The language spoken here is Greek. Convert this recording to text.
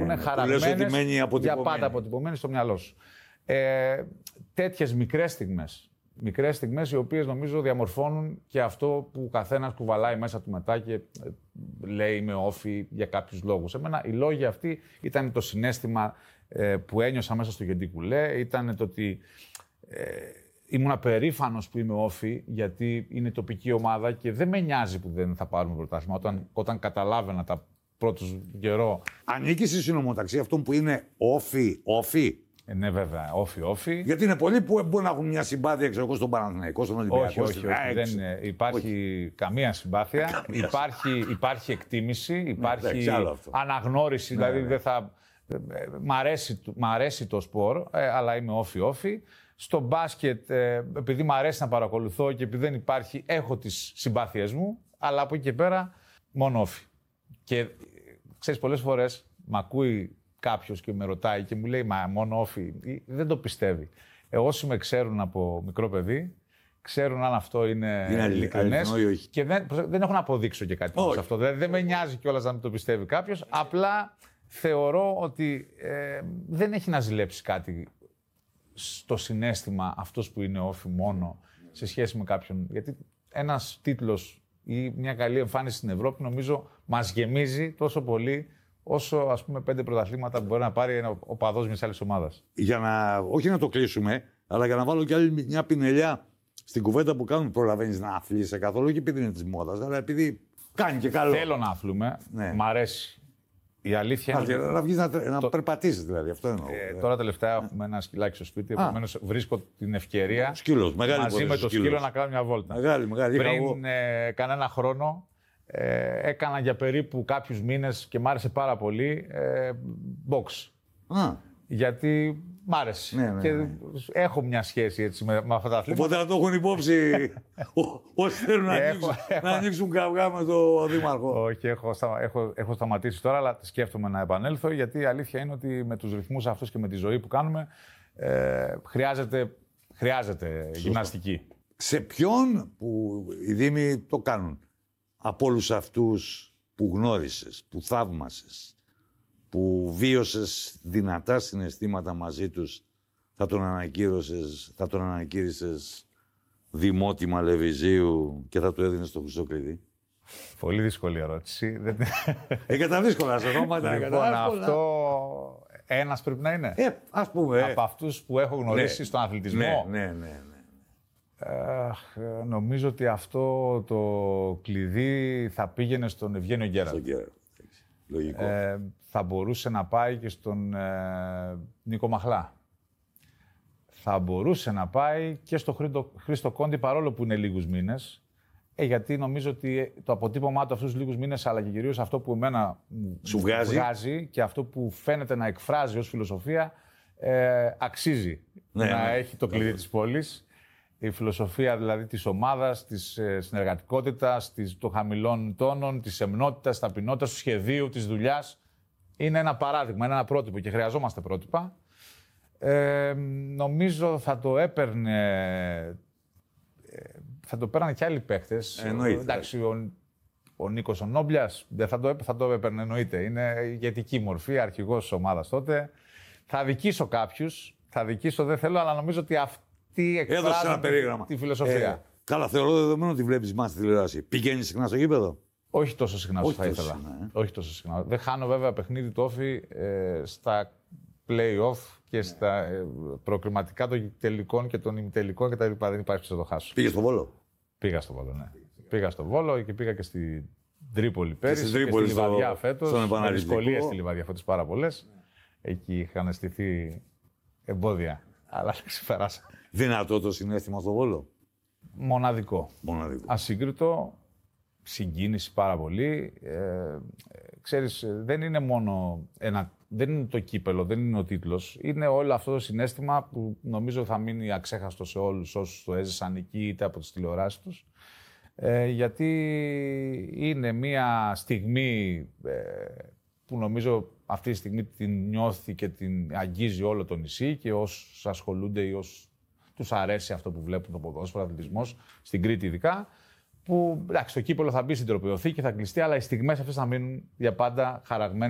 που είναι χαραγμένες για πάντα αποτυπωμένες στο μυαλό σου. Τέτοιες μικρές στιγμές οι οποίες νομίζω διαμορφώνουν και αυτό που ο καθένας κουβαλάει μέσα του μετά και λέει είμαι όφη για κάποιους λόγους. Εμένα οι λόγοι αυτοί ήταν το συναίσθημα που ένιωσα μέσα στο Γεντή Κουλέ, ήταν το ότι ήμουν περήφανος που είμαι όφη γιατί είναι τοπική ομάδα και δεν με νοιάζει που δεν θα πάρουμε πρωτάθλημα. Όταν καταλάβαινα τα πρώτους καιρό. Ανήκει στη συνομοταξία αυτών που είναι όφη. Ναι, βέβαια, όφη. Γιατί είναι πολλοί που μπορεί να έχουν μια συμπάθεια, ξέρω εγώ, στον Παναθηναϊκό, στον Ολυμπιακό. Όχι. Δεν υπάρχει καμία συμπάθεια. Υπάρχει εκτίμηση, υπάρχει αναγνώριση. Δηλαδή, δεν θα. Μ' αρέσει το σπορ, αλλά είμαι όφη. Στο μπάσκετ, επειδή μου αρέσει να παρακολουθώ και επειδή δεν υπάρχει, έχω τις συμπάθειές μου, αλλά από εκεί και πέρα μόνο όφη. Και ξέρεις, πολλές φορές μ' ακούει κάποιος και με ρωτάει και μου λέει «Μα μόνο όφη», δεν το πιστεύει. Όσοι με ξέρουν από μικρό παιδί, ξέρουν αν αυτό είναι ειλικρινές και δεν έχω να αποδείξω και κάτι σε αυτό. Δεν με νοιάζει κιόλας να μην το πιστεύει κάποιος, απλά θεωρώ ότι δεν έχει να ζηλέψει κάτι στο συναίσθημα αυτός που είναι όφη μόνο σε σχέση με κάποιον. Γιατί ένας τίτλος ή μια καλή εμφάνιση στην Ευρώπη νομίζω μας γεμίζει τόσο πολύ όσο ας πούμε 5 πρωταθλήματα που μπορεί να πάρει ένα οπαδός μιας άλλης ομάδας. Για να, όχι να το κλείσουμε, αλλά για να βάλω κι άλλη μια πινελιά στην κουβέντα που κάνουμε, προλαβαίνεις να αθλείσαι καθόλου, όχι επειδή είναι της μόδας, αλλά επειδή κάνει και καλό. Θέλω να αθλούμε, μ' αρέσει. Η αλήθεια είναι. Να βγεις να περπατήσεις δηλαδή, αυτό εννοώ. Τώρα τελευταία έχουμε ένα σκυλάκι στο σπίτι, επομένως βρίσκω την ευκαιρία μαζί με το σκύλο να κάνω μια βόλτα. Μεγάλη. Πριν κανένα χρόνο έκανα για περίπου κάποιους μήνες και μ' άρεσε πάρα πολύ box. Γιατί μ' άρεσε. Και έχω μια σχέση έτσι, με αυτά τα αθλήματα. Οπότε να το έχουν υπόψη όσοι θέλουν να ανοίξουν καυγά με το Δήμαρχο. Όχι, έχω σταματήσει τώρα, αλλά σκέφτομαι να επανέλθω, γιατί η αλήθεια είναι ότι με τους ρυθμούς αυτούς και με τη ζωή που κάνουμε χρειάζεται γυμναστική. Σε ποιον που οι Δήμοι το κάνουν, από όλους αυτούς που γνώρισες, που θαύμασες, που βίωσες δυνατά συναισθήματα μαζί τους, θα τον ανακήρυσες δημότημα Λεβιζίου και θα του έδινες το χρυσό κλειδί? Πολύ δύσκολη ερώτηση. Και τα δύσκολα σε ονόματα. Λοιπόν, αυτό ένας πρέπει να είναι. Ας πούμε. Από αυτούς που έχω γνωρίσει στον αθλητισμό. Ναι. Νομίζω ότι αυτό το κλειδί θα πήγαινε στον Ευγένιο Γκέραλτ. Λογικό. Θα μπορούσε να πάει και στον Νίκο Μαχλά. Θα μπορούσε να πάει και στο Χρήστο Κόντι, παρόλο που είναι λίγους μήνες. Γιατί νομίζω ότι το αποτύπωμά του αυτούς τους λίγους μήνες, αλλά και κυρίως αυτό που εμένα σου βγάζει και αυτό που φαίνεται να εκφράζει ως φιλοσοφία, αξίζει να έχει το κλειδί της πόλης. Η φιλοσοφία δηλαδή της ομάδας, της συνεργατικότητας, των χαμηλών τόνων, της σεμνότητας, της ταπεινότητας, του σχεδίου, της δουλειάς. Είναι ένα παράδειγμα, είναι ένα πρότυπο και χρειαζόμαστε πρότυπα. Νομίζω θα το έπαιρνε και άλλοι παίκτες. Εντάξει, ο Νίκος ο Νόμπλιας θα το έπαιρνε, εννοείται. Είναι ηγετική μορφή, αρχηγός της ομάδας τότε. Θα δικήσω κάποιους, δεν θέλω, αλλά νομίζω ότι τι εκφράζει τη φιλοσοφία. Καλά, θεωρώ δεδομένο ότι βλέπεις μάτς στη τηλεόραση. Πηγαίνεις συχνά στο γήπεδο? Όχι τόσο συχνά όσο θα ήθελα. Όχι τόσο συχνά. Δεν χάνω βέβαια παιχνίδι του όφη στα play-off και στα προκριματικά των τελικών και των ημιτελικών κτλ. Δεν υπάρχει να το χάσω. Πήγες στο Βόλο? Πήγα στο Βόλο, ναι. Πήγα στο Βόλο και πήγα και στην Τρίπολη πέρυσι. Και στη Λιβαδιά φέτος. Με δυσκολίες στη Λιβαδιά φέτος πάρα πολλές. Εκεί είχαν στηθεί εμπόδια. Αλλά ξεπεράσα. Δυνατό το συναίσθημα στο Βόλο? Μοναδικό. Ασύγκριτο, συγκίνηση πάρα πολύ. Ξέρεις, δεν είναι μόνο δεν είναι το κύπελο, δεν είναι ο τίτλος. Είναι όλο αυτό το συναίσθημα που νομίζω θα μείνει αξέχαστο σε όλους όσους το έζησαν εκεί είτε από τις τηλεοράσεις τους. Γιατί είναι μια στιγμή που νομίζω αυτή τη στιγμή την νιώθει και την αγγίζει όλο το νησί και όσους ασχολούνται ή όσους τους αρέσει αυτό που βλέπουν το ποδόσφαιρο, αθλητισμός, στην Κρήτη ειδικά, που εντάξει, το κύπελο θα μπει στην τροπαιοθήκη, θα κλειστεί, αλλά οι στιγμές αυτές θα μείνουν για πάντα χαραγμένες.